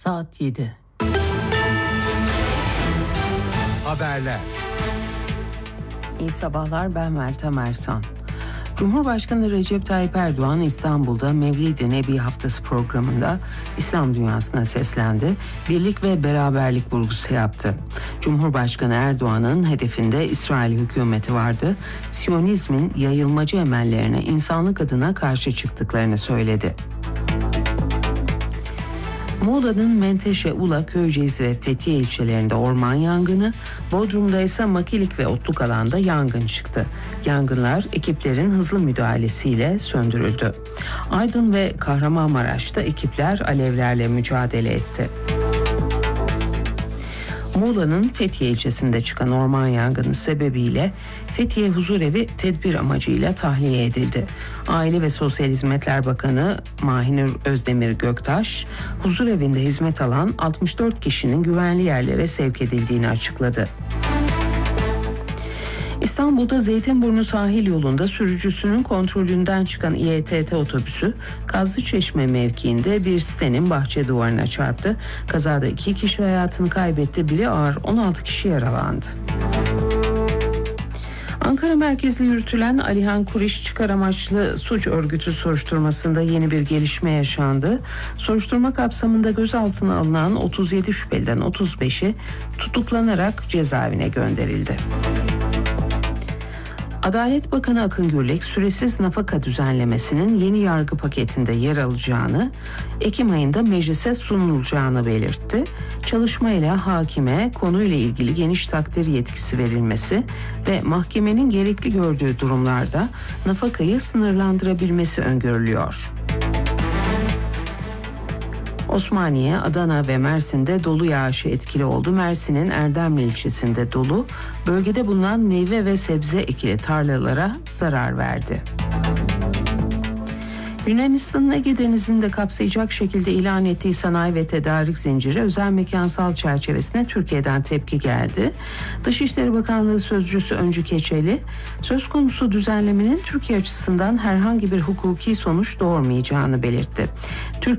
Saat 7. Haberler. İyi sabahlar, ben Meltem Ersan. Cumhurbaşkanı Recep Tayyip Erdoğan İstanbul'da Mevlid-i Nebi Haftası programında İslam dünyasına seslendi, birlik ve beraberlik vurgusu yaptı. Cumhurbaşkanı Erdoğan'ın hedefinde İsrail hükümeti vardı, Siyonizmin yayılmacı emellerine insanlık adına karşı çıktıklarını söyledi. Muğla'nın Menteşe, Ula, Köyceğiz ve Fethiye ilçelerinde orman yangını, Bodrum'da ise Makilik ve Otluk alanda yangın çıktı. Yangınlar ekiplerin hızlı müdahalesiyle söndürüldü. Aydın ve Kahramanmaraş'ta ekipler alevlerle mücadele etti. Muğla'nın Fethiye ilçesinde çıkan orman yangını sebebiyle Fethiye Huzurevi tedbir amacıyla tahliye edildi. Aile ve Sosyal Hizmetler Bakanı Mahinur Özdemir Göktaş, huzurevinde hizmet alan 64 kişinin güvenli yerlere sevk edildiğini açıkladı. İstanbul'da Zeytinburnu sahil yolunda sürücüsünün kontrolünden çıkan İETT otobüsü Kazlıçeşme mevkiinde bir sitenin bahçe duvarına çarptı. Kazada 2 kişi hayatını kaybetti, biri ağır, 16 kişi yaralandı. Ankara merkezli yürütülen Alihan Kuriş çıkar amaçlı suç örgütü soruşturmasında yeni bir gelişme yaşandı. Soruşturma kapsamında gözaltına alınan 37 şüpheliden 35'i tutuklanarak cezaevine gönderildi. Adalet Bakanı Akın Gürlek, süresiz nafaka düzenlemesinin yeni yargı paketinde yer alacağını, Ekim ayında meclise sunulacağını belirtti. Çalışmayla hakime konuyla ilgili geniş takdir yetkisi verilmesi ve mahkemenin gerekli gördüğü durumlarda nafakayı sınırlandırabilmesi öngörülüyor. Osmaniye, Adana ve Mersin'de dolu yağışı etkili oldu. Mersin'in Erdemli ilçesinde dolu, bölgede bulunan meyve ve sebze ekili tarlalara zarar verdi. Yunanistan'ın Ege Denizi'ni de kapsayacak şekilde ilan ettiği sanayi ve tedarik zinciri özel mekansal çerçevesine Türkiye'den tepki geldi. Dışişleri Bakanlığı Sözcüsü Öncü Keçeli, söz konusu düzenlemenin Türkiye açısından herhangi bir hukuki sonuç doğurmayacağını belirtti.